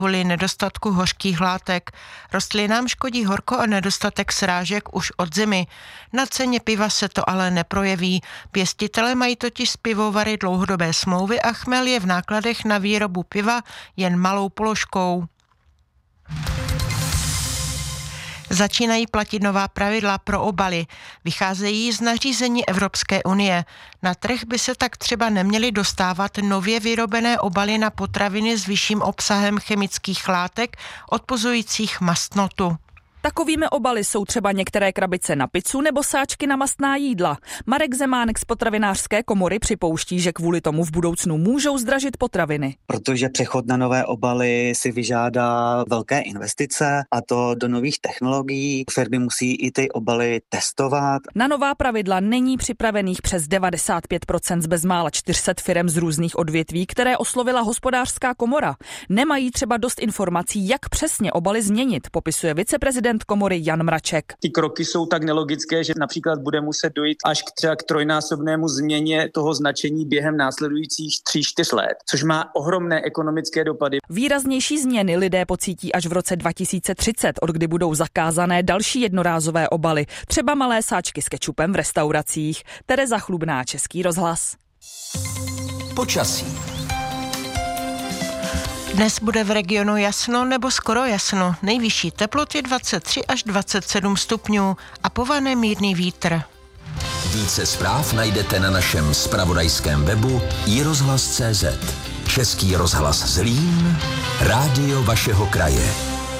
kvůli nedostatku hořkých látek. Rostlinám škodí horko a nedostatek srážek už od zimy. Na ceně piva se to ale neprojeví. Pěstitelé mají totiž s pivovary dlouhodobé smlouvy a chmel je v nákladech na výrobu piva jen malou položkou. Začínají platit nová pravidla pro obaly. Vycházejí z nařízení Evropské unie. Na trh by se tak třeba neměly dostávat nově vyrobené obaly na potraviny s vyšším obsahem chemických látek odpuzujících mastnotu. Takovými obaly jsou třeba některé krabice na pizzu nebo sáčky na mastná jídla. Marek Zemánek z Potravinářské komory připouští, že kvůli tomu v budoucnu můžou zdražit potraviny. Protože přechod na nové obaly si vyžádá velké investice a to do nových technologií. Firmy musí i ty obaly testovat. Na nová pravidla není připravených přes 95% z bezmála 400 firem z různých odvětví, které oslovila Hospodářská komora. Nemají třeba dost informací, jak přesně obaly změnit, popisuje viceprezident komory Jan Mraček. Ty kroky jsou tak nelogické, že například bude muset dojít až k trojnásobnému změně toho značení během následujících 3-4 let, což má ohromné ekonomické dopady. Výraznější změny lidé pocítí až v roce 2030, od kdy budou zakázané další jednorázové obaly, třeba malé sáčky s kečupem v restauracích. Tereza Chlubná, Český rozhlas. Počasí. Dnes bude v regionu jasno nebo skoro jasno. Nejvyšší teploty 23 až 27 stupňů a povane mírný vítr. Více zpráv najdete na našem zpravodajském webu iRozhlas.cz. Český rozhlas Zlín, rádio vašeho kraje.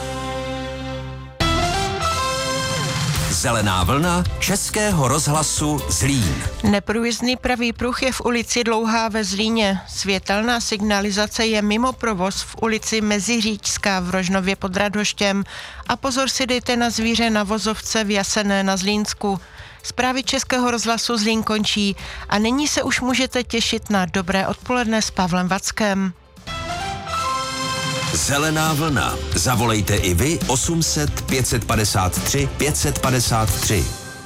Zelená vlna Českého rozhlasu Zlín. Neprůjezdný pravý pruh je v ulici Dlouhá ve Zlíně. Světelná signalizace je mimo provoz v ulici Meziříčská v Rožnově pod Radhoštěm. A pozor si dejte na zvíře na vozovce v Jasené na Zlínsku. Zprávy Českého rozhlasu Zlín končí a nyní se už můžete těšit na dobré odpoledne s Pavlem Vackem. Zelená vlna. Zavolejte i vy 800 553 553.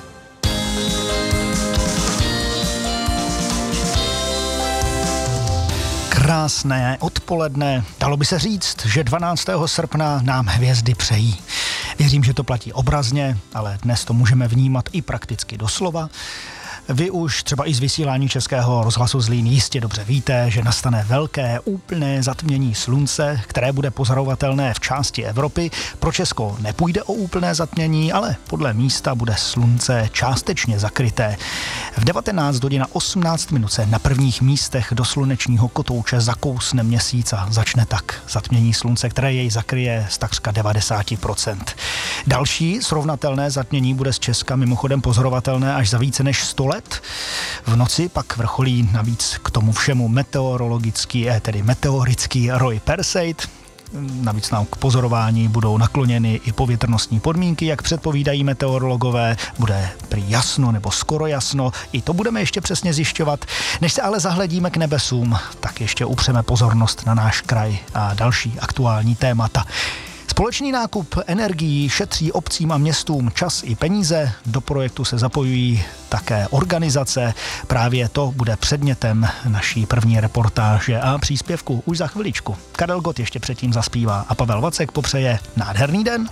Krásné odpoledne. Dalo by se říct, že 12. srpna nám hvězdy přejí. Věřím, že to platí obrazně, ale dnes to můžeme vnímat i prakticky doslova. Vy už třeba i z vysílání Českého rozhlasu Zlín jistě dobře víte, že nastane velké úplné zatmění slunce, které bude pozorovatelné v části Evropy. Pro Česko nepůjde o úplné zatmění, ale podle místa bude slunce částečně zakryté. V 19 hodin a 18 minut se na prvních místech do slunečního kotouče zakousne měsíc a začne tak zatmění slunce, které jej zakryje z takřka 90%. Další srovnatelné zatmění bude z Česka mimochodem pozorovatelné až za více než 100 let. V noci pak vrcholí navíc k tomu všemu meteorický Roy Perseit. Navíc nám k pozorování budou nakloněny i povětrnostní podmínky, jak předpovídají meteorologové. Bude prý jasno nebo skoro jasno, i to budeme ještě přesně zjišťovat. Než se ale zahledíme k nebesům, tak ještě upřeme pozornost na náš kraj a další aktuální témata. Společný nákup energií šetří obcím a městům čas i peníze, do projektu se zapojují také organizace. Právě to bude předmětem naší první reportáže a příspěvku už za chviličku. Karel Gott ještě předtím zaspívá a Pavel Vacek popřeje nádherný den.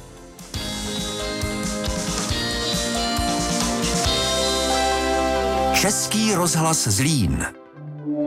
Český rozhlas Zlín.